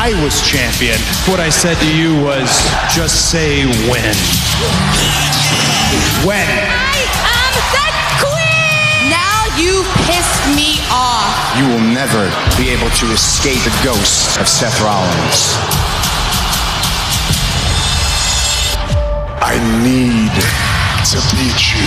I was champion. What I said to you was, just say when. When? I am the queen! Now you pissed me off. You will never be able to escape the ghost of Seth Rollins. I need to beat you.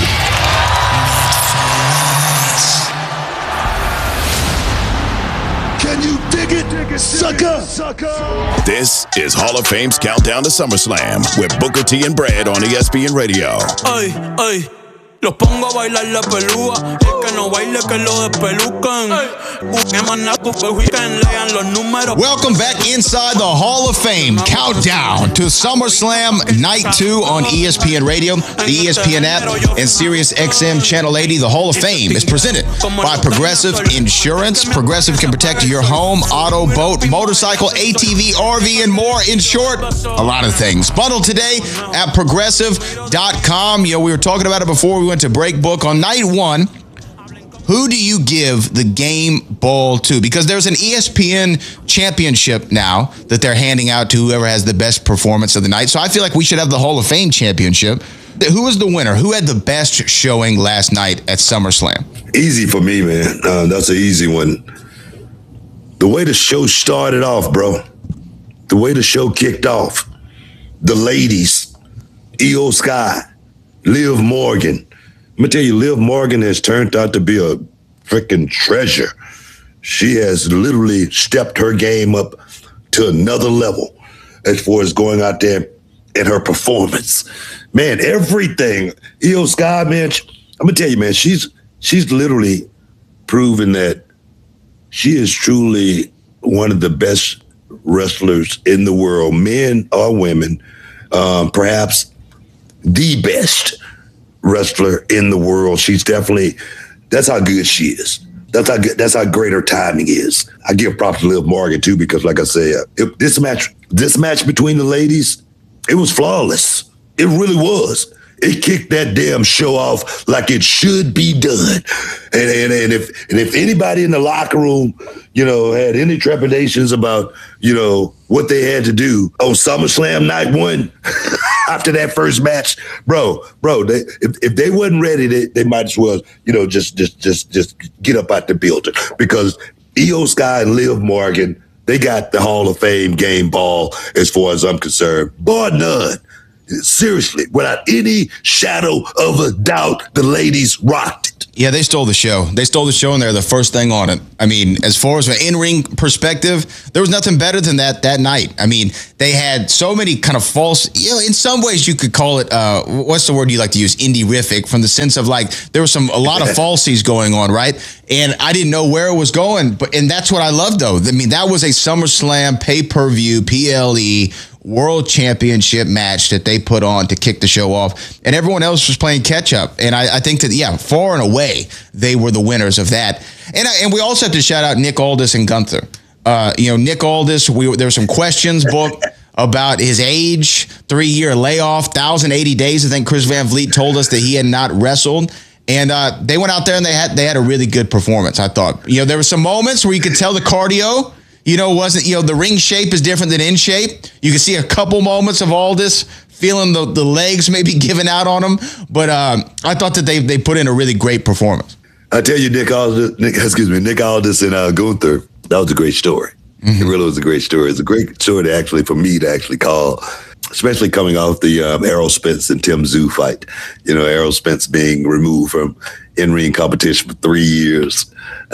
Can you dig it, sucker? This is Hall of Fame's Countdown to SummerSlam with Booker T and Brad on ESPN Radio. Ay, ay, los pongo a bailar la pelúa. El que no baile que lo despelucan. Welcome back inside the Hall of Fame. Countdown to SummerSlam Night 2 on ESPN Radio, the ESPN app, and Sirius XM Channel 80. The Hall of Fame is presented by Progressive Insurance. Progressive can protect your home, auto, boat, motorcycle, ATV, RV, and more. In short, a lot of things. Bundle today at Progressive.com. You know, we were talking about it before we went to break. Book on night 1. Who do you give the game ball to? Because there's an ESPN championship now that they're handing out to whoever has the best performance of the night. So I feel like we should have the Hall of Fame championship. Who was the winner? Who had the best showing last night at SummerSlam? Easy for me, man. That's an easy one. The way the show started off, bro. The way the show kicked off. The ladies. Io Sky. Liv Morgan. Let me tell you, Liv Morgan has turned out to be a freaking treasure. She has literally stepped her game up to another level as far as going out there and her performance. Man, everything. Io Sky, man, I'm going to tell you, man, she's literally proven that she is truly one of the best wrestlers in the world, men or women, perhaps the best wrestler in the world. She's definitely, that's how good she is. That's how great her timing is. I give props to Liv Morgan too, because like I said, this match between the ladies, it was flawless. It really was. It kicked that damn show off like it should be done. And if anybody in the locker room, you know, had any trepidations about, you know, what they had to do on SummerSlam night 1 after that first match, bro, if they wasn't ready, they might as well, you know, just get up out the building, because Io Sky and Liv Morgan, they got the Hall of Fame game ball as far as I'm concerned, bar none. Seriously, without any shadow of a doubt, the ladies rocked it. Yeah, they stole the show. They stole the show, and they're the first thing on it. I mean, as far as an in-ring perspective, there was nothing better than that night. I mean, they had so many kind of false, you know, in some ways you could call it, what's the word you like to use? Indie-rific, from the sense of like, there was a lot of falsies going on, right? And I didn't know where it was going, and that's what I loved, though. I mean, that was a SummerSlam pay-per-view, PLE, World Championship match that they put on to kick the show off, and everyone else was playing catch up. And I think that, yeah, far and away, they were the winners of that. And we also have to shout out Nick Aldis and Gunther. You know, Nick Aldis, there were some questions booked about his age, 3-year layoff, 1,080 days. I think Chris Van Vliet told us that he had not wrestled. And they went out there and they had a really good performance, I thought. You know, there were some moments where you could tell the cardio, you know, wasn't, you know, the ring shape is different than in shape. You can see a couple moments of Aldis feeling the legs maybe giving out on him. But I thought that they put in a really great performance. I tell you, Nick Aldis and Gunther, that was a great story. Mm-hmm. It really was a great story. It's a great story for me to actually call, especially coming off the Errol Spence and Tim Tszyu fight. You know, Errol Spence being removed from in-ring competition for 3 years.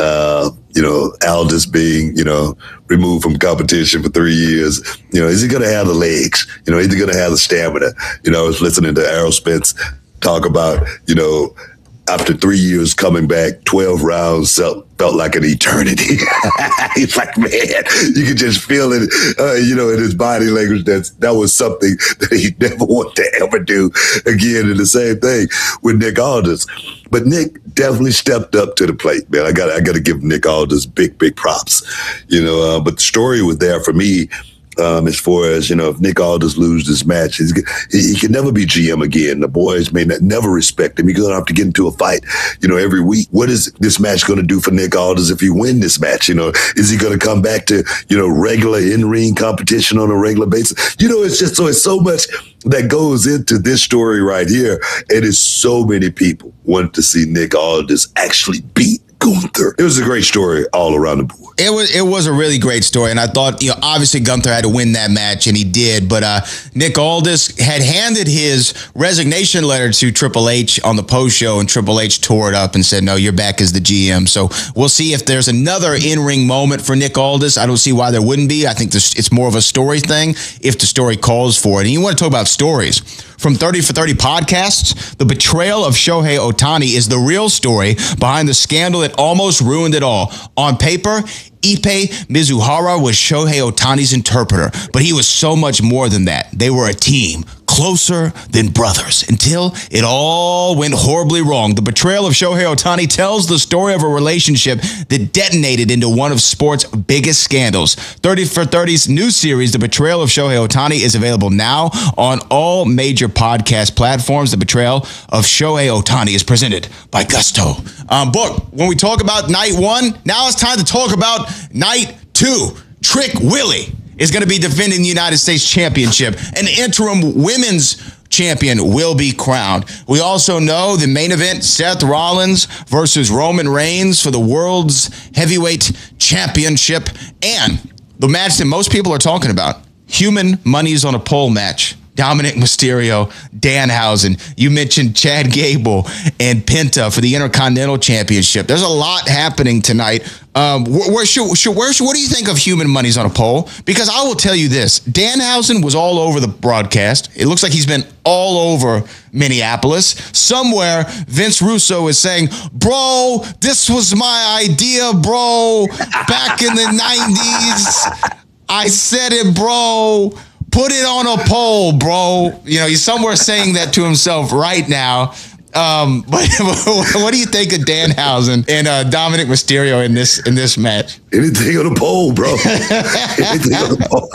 You know, Aldis being, you know, removed from competition for 3 years. You know, is he going to have the legs? You know, is he going to have the stamina? You know, I was listening to Errol Spence talk about, you know, after 3 years coming back, 12 rounds felt like an eternity. He's like, man, you could just feel it, you know, in his body language. That was something that he never wanted to ever do again. And the same thing with Nick Aldis. But Nick definitely stepped up to the plate, man. I got to give Nick Aldis big props, you know. But the story was there for me as far as, if Nick Aldis loses this match, he can never be GM again. The boys may never respect him. He's going to have to get into a fight, every week. What is this match going to do for Nick Aldis if he win this match? Is he going to come back to, regular in-ring competition on a regular basis? It's so much that goes into this story right here. And it's so many people want to see Nick Aldis actually beat Gunther. It was a great story all around the board. It was a really great story, and I thought, obviously Gunther had to win that match, and he did, but Nick Aldis had handed his resignation letter to Triple H on the post show, and Triple H tore it up and said, no, you're back as the GM. So we'll see if there's another in-ring moment for Nick Aldis. I don't see why there wouldn't be. I think it's more of a story thing if the story calls for it. And you want to talk about stories. From 30 for 30 podcasts, the betrayal of Shohei Ohtani is the real story behind the scandal that almost ruined it all. On paper, Ippei Mizuhara was Shohei Ohtani's interpreter, but he was so much more than that. They were a team, closer than brothers, until it all went horribly wrong. The betrayal of Shohei Ohtani tells the story of a relationship that detonated into one of sports' biggest scandals. 30 for 30's new series, The Betrayal of Shohei Ohtani, is available now on all major podcast platforms. The Betrayal of Shohei Ohtani is presented by Gusto. Book, when we talk about night one, now it's time to talk about night two. Trick Willie is going to be defending the United States Championship. An interim women's champion will be crowned. We also know the main event, Seth Rollins versus Roman Reigns for the World's Heavyweight Championship. And the match that most people are talking about, Human Money's on a Pole match. Dominic Mysterio, Danhausen. You mentioned Chad Gable and Penta for the Intercontinental Championship. There's a lot happening tonight. What do you think of Human Money's on a Pole? Because I will tell you this. Danhausen was all over the broadcast. It looks like he's been all over Minneapolis. Somewhere, Vince Russo is saying, bro, this was my idea, bro. Back in the 90s, I said it, bro. Put it on a pole, bro. He's somewhere saying that to himself right now. But what do you think of Danhausen and Dominic Mysterio in this match? Anything on a pole, bro. Anything on a pole.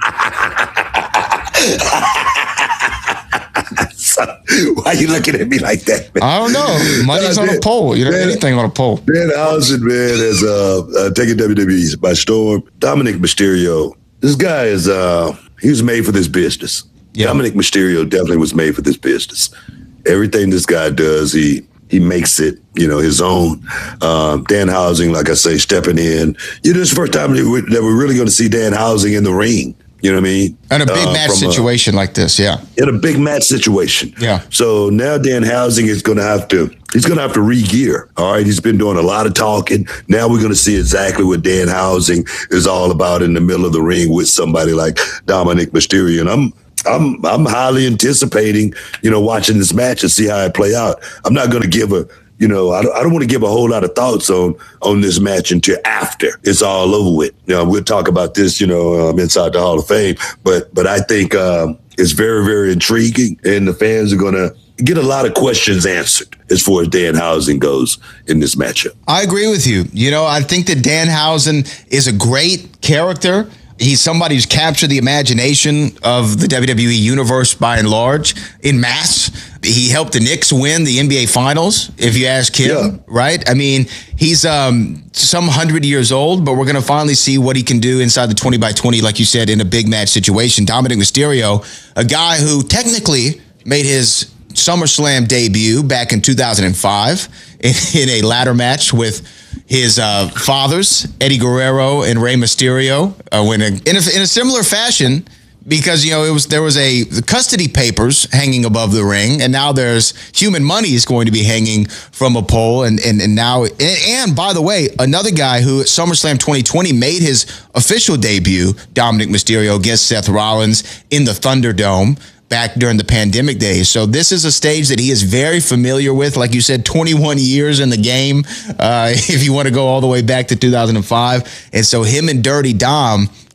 Why are you looking at me like that, man? I don't know. Money's on a pole. Anything on a pole. Danhausen, man, has taken WWE by storm. Dominic Mysterio, this guy is he was made for this business. Yeah. Dominic Mysterio definitely was made for this business. Everything this guy does, he makes it, his own. Danhausen, like I say, stepping in. This is the first time that we're really going to see Danhausen in the ring. You know what I mean? In a big match situation like this, yeah. In a big match situation. Yeah. So now Danhausen is going to have to re-gear. All right. He's been doing a lot of talking. Now we're going to see exactly what Danhausen is all about in the middle of the ring with somebody like Dominic Mysterio. And I'm highly anticipating, watching this match and see how it play out. I'm not going to give I don't want to give a whole lot of thoughts on this match until after it's all over with. We'll talk about this, inside the Hall of Fame. But I think it's very, very intriguing, and the fans are going to get a lot of questions answered as far as Danhausen goes in this matchup. I agree with you. I think that Danhausen is a great character. He's somebody who's captured the imagination of the WWE universe by and large in mass. He helped the Knicks win the NBA Finals, if you ask him, right? I mean, he's some 100 years old, but we're going to finally see what he can do inside the 20 by 20, like you said, in a big match situation. Dominic Mysterio, a guy who technically made his SummerSlam debut back in 2005 in a ladder match with his fathers, Eddie Guerrero and Rey Mysterio, in a similar fashion, because there was the custody papers hanging above the ring, and now there's Human Money is going to be hanging from a pole, and now by the way, another guy who at SummerSlam 2020 made his official debut, Dominic Mysterio, against Seth Rollins in the Thunderdome back during the pandemic days. So this is a stage that he is very familiar with. Like you said, 21 years in the game, if you want to go all the way back to 2005. And so him and Dirty Dom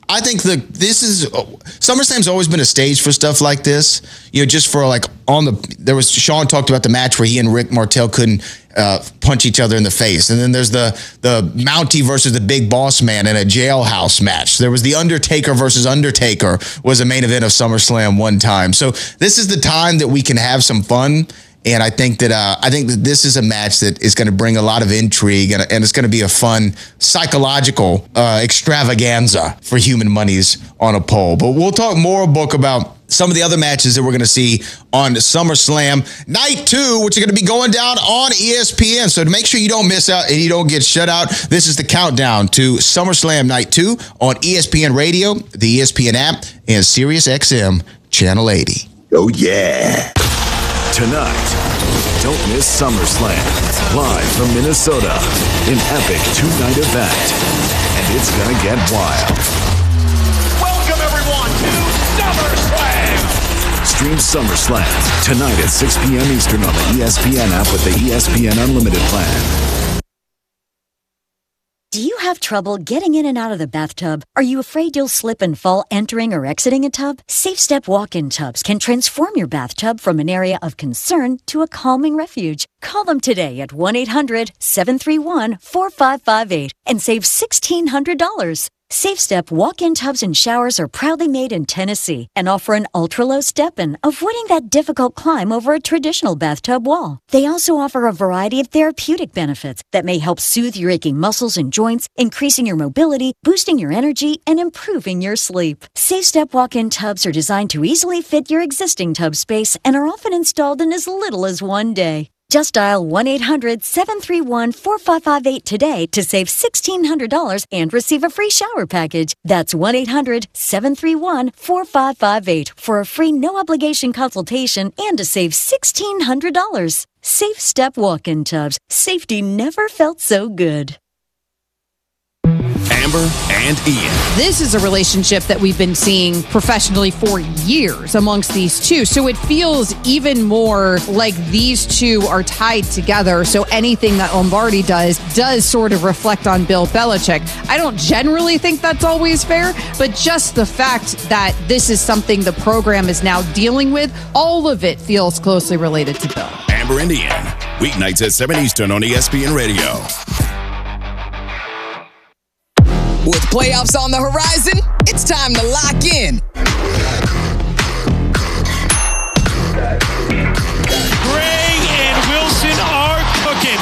I think SummerSlam's always been a stage for stuff like this. Just for Sean talked about the match where he and Rick Martel couldn't punch each other in the face. And then there's the Mountie versus the Big Boss Man in a jailhouse match. There was the Undertaker versus Undertaker was a main event of SummerSlam one time. So this is the time that we can have some fun. And I think that this is a match that is going to bring a lot of intrigue, and it's going to be a fun psychological extravaganza for Human Monies on a Pole. But we'll talk more, Book, about some of the other matches that we're going to see on SummerSlam Night 2, which are going to be going down on ESPN. So to make sure you don't miss out and you don't get shut out, this is the countdown to SummerSlam Night 2 on ESPN Radio, the ESPN app, and SiriusXM Channel 80. Oh, yeah. Tonight, don't miss SummerSlam, live from Minnesota, an epic two-night event, and it's gonna get wild. Welcome everyone to SummerSlam! Stream SummerSlam tonight at 6 p.m. Eastern on the ESPN app with the ESPN Unlimited plan. Do you have trouble getting in and out of the bathtub? Are you afraid you'll slip and fall entering or exiting a tub? SafeStep walk-in tubs can transform your bathtub from an area of concern to a calming refuge. Call them today at 1-800-731-4558 and save $1,600. SafeStep walk-in tubs and showers are proudly made in Tennessee and offer an ultra-low step-in, avoiding that difficult climb over a traditional bathtub wall. They also offer a variety of therapeutic benefits that may help soothe your aching muscles and joints, increasing your mobility, boosting your energy, and improving your sleep. SafeStep walk-in tubs are designed to easily fit your existing tub space and are often installed in as little as one day. Just dial 1-800-731-4558 today to save $1,600 and receive a free shower package. That's 1-800-731-4558 for a free no-obligation consultation and to save $1,600. SafeStep walk-in tubs. Safety never felt so good. Amber and Ian. This is a relationship that we've been seeing professionally for years amongst these two. So it feels even more like these two are tied together. So anything that Lombardi does sort of reflect on Bill Belichick. I don't generally think that's always fair, but just the fact that this is something the program is now dealing with, all of it feels closely related to Bill. Amber and Ian. Weeknights at 7 Eastern on ESPN Radio. With playoffs on the horizon, it's time to lock in.